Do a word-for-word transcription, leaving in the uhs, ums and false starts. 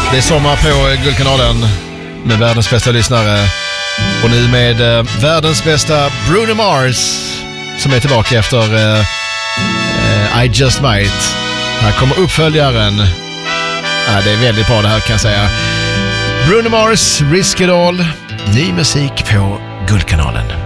Det är sommar på Guldkanalen med världens bästa lyssnare. Och nu med eh, världens bästa Bruno Mars som är tillbaka efter eh, eh, I Just Might. Här kommer uppföljaren. Ja, det är väldigt bra det här kan jag säga. Bruno Mars, Risk It All. Ny musik på Guldkanalen.